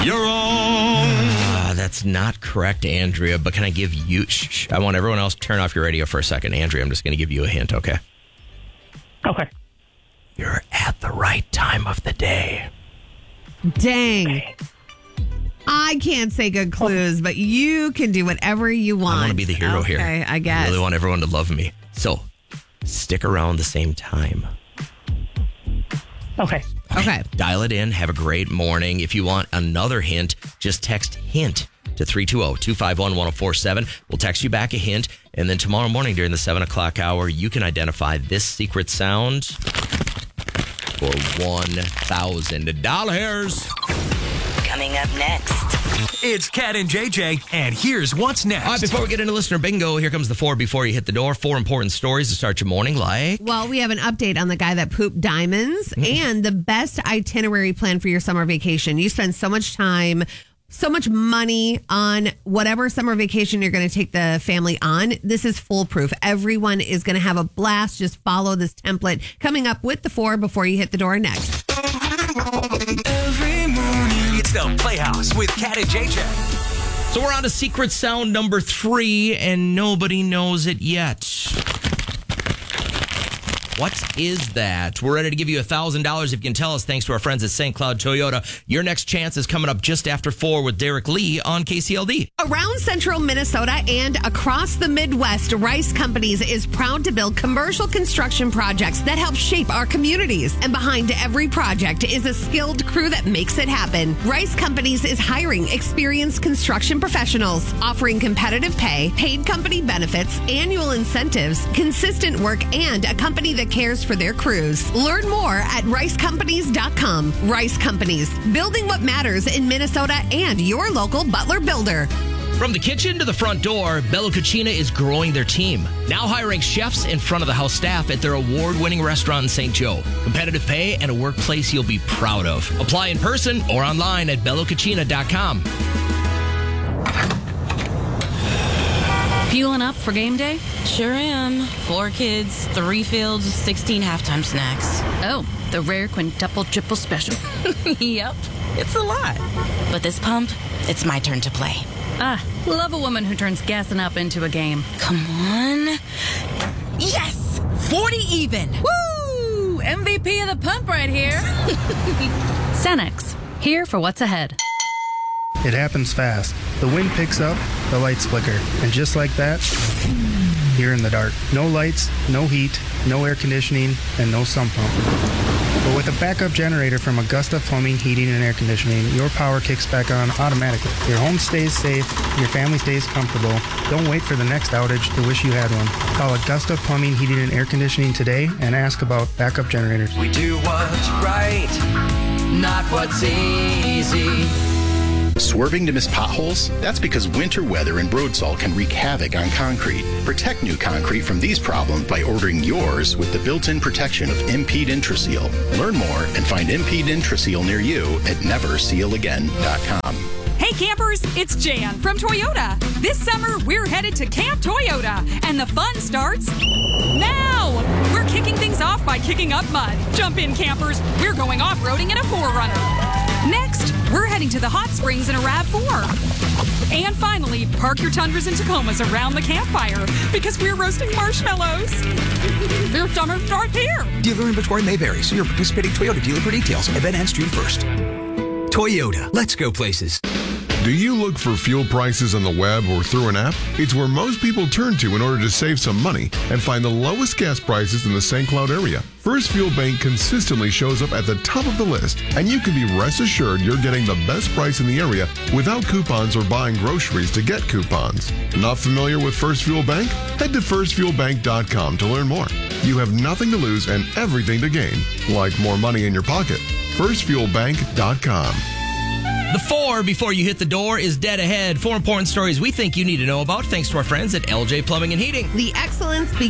You're wrong. That's not correct, Andrea, but can I give you... Shh, I want everyone else to turn off your radio for a second. Andrea, I'm just going to give you a hint, okay? Okay. You're at the right time of the day. Dang. I can't say good clues, but you can do whatever you want. I want to be the hero here. Okay, I guess. I really want everyone to love me. So, stick around the same time. Okay. Okay. Dial it in. Have a great morning. If you want another hint, just text HINT to 320-251-1047. We'll text you back a hint. And then tomorrow morning during the 7 o'clock hour, you can identify this secret sound for $1,000. Coming up next. It's Cat and JJ, and here's what's next. All right, before we get into listener bingo, here comes the 4 before you hit the door. 4 important stories to start your morning, like... Well, we have an update on the guy that pooped diamonds and the best itinerary plan for your summer vacation. You spend so much time, so much money on whatever summer vacation you're going to take the family on. This is foolproof. Everyone is going to have a blast. Just follow this template. Coming up with the 4 before you hit the door next. Every morning, it's the Playhouse with Cat and JJ. So we're on to secret sound number 3, and nobody knows it yet. What is that? We're ready to give you $1,000 if you can tell us, thanks to our friends at St. Cloud Toyota. Your next chance is coming up just after 4 with Derek Lee on KCLD. Around central Minnesota and across the Midwest, Rice Companies is proud to build commercial construction projects that help shape our communities. And behind every project is a skilled crew that makes it happen. Rice Companies is hiring experienced construction professionals, offering competitive pay, paid company benefits, annual incentives, consistent work, and a company that cares for their crews. Learn more at ricecompanies.com. Rice Companies, building what matters in Minnesota and your local Butler builder. From the kitchen to the front door, Bello Cucina is growing their team. Now hiring chefs and front of the house staff at their award-winning restaurant in St. Joe. Competitive pay and a workplace you'll be proud of. Apply in person or online at bellocucina.com. Fueling up for game day? Sure am. 4 kids, 3 fields, 16 halftime snacks. Oh, the rare quintuple triple special. Yep, it's a lot. But this pump, it's my turn to play. Ah, love a woman who turns gassing up into a game. Come on. Yes! 40 even. Woo! MVP of the pump right here. Cenex, here for what's ahead. It happens fast. The wind picks up, the lights flicker, and just like that, you're in the dark. No lights, no heat, no air conditioning, and no sump pump. But with a backup generator from Augusta Plumbing, Heating, and Air Conditioning, your power kicks back on automatically. Your home stays safe, your family stays comfortable. Don't wait for the next outage to wish you had one. Call Augusta Plumbing, Heating, and Air Conditioning today and ask about backup generators. We do what's right, not what's easy. Swerving to miss potholes? That's because winter weather and road salt can wreak havoc on concrete. Protect new concrete from these problems by ordering yours with the built-in protection of Impede Intraseal. Learn more and find Impede Intraseal near you at neversealagain.com. Hey campers, it's Jan from Toyota. This summer, we're headed to Camp Toyota, and the fun starts now. We're kicking things off by kicking up mud. Jump in, campers. We're going off-roading in a 4Runner. Next, we're heading to the hot springs in a RAV4. And finally, park your Tundras and Tacomas around the campfire because we're roasting marshmallows. Their summer starts here. Dealer inventory may vary. See your participating Toyota dealer for details. Event ends June 1st. Toyota, let's go places. Do you look for fuel prices on the web or through an app? It's where most people turn to in order to save some money and find the lowest gas prices in the St. Cloud area. First Fuel Bank consistently shows up at the top of the list, and you can be rest assured you're getting the best price in the area without coupons or buying groceries to get coupons. Not familiar with First Fuel Bank? Head to firstfuelbank.com to learn more. You have nothing to lose and everything to gain, like more money in your pocket. firstfuelbank.com. The 4 before you hit the door is dead ahead. 4 important stories we think you need to know about thanks to our friends at LJ Plumbing and Heating. The excellence